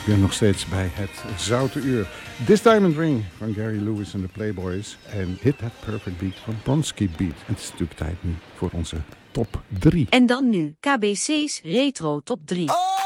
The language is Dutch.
ben nog steeds bij het Zoute Uur. This Diamond Ring van Gary Lewis en de Playboys. En Hit That Perfect Beat van Bronski Beat. En het is natuurlijk tijd nu voor onze top 3. En dan nu KBC's Retro Top 3.